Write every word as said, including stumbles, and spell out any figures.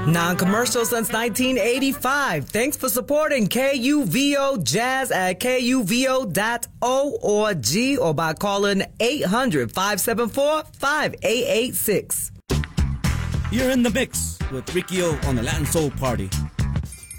Non-commercial since nineteen eighty-five. Thanks for supporting K U V O Jazz at K U V O dot org or by calling eight hundred, five seven four, five eight eight six. You're in the mix with Ricky O on the Latin Soul Party.